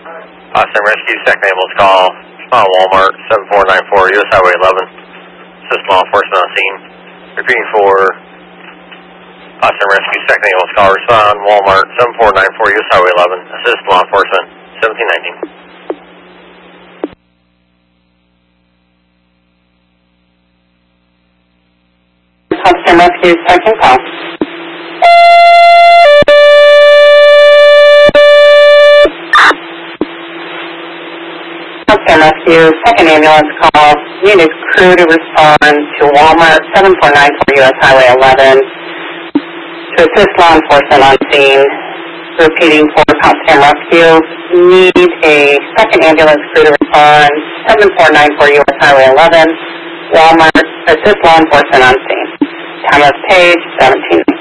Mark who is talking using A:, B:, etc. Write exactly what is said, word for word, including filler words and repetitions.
A: Austin Rescue, second ambulance call, respond Walmart, seven four nine four, U S Highway eleven. Assist law enforcement on scene. Repeating for Austin Rescue, second ambulance call, respond Walmart, seven four nine four, U S Highway eleven. Assist law enforcement, seventeen nineteen.
B: Austin Rescue, second call. Austin Rescue, second ambulance call. Unit crew to respond to Walmart, seven four nine four, U S Highway eleven. To assist law enforcement on scene. Repeating for Austin Rescue, need a second ambulance crew to respond, seven four nine four, U S Highway eleven. Walmart, assist law enforcement on scene. Thomas Page, seventeen.